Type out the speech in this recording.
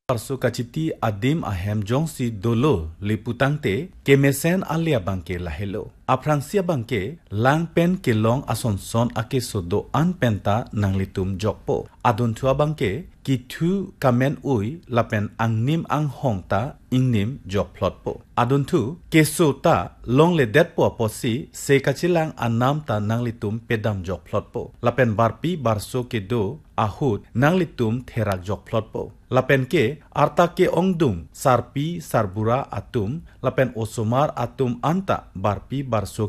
Parso kacipti adim ahem jong si dolo liputangte kemesen alia bangke lahelo. Afransia bangke lang pen ke long asonson ake sodo an penta nang litum jokpo. Adon tua bangke ki tu kamen ui lapen angnim ang hongta ingnim jok plotpo. Adon tu keso ta long le detpo posi se kachilang anam ta nang litum pedam jok plotpo. Lapen barpi barso ke do ahut nang litum therak jok plotpo. Lapen ke arta ke ongdum sarpi sarbura atum lapen osomar atum anta barpi barso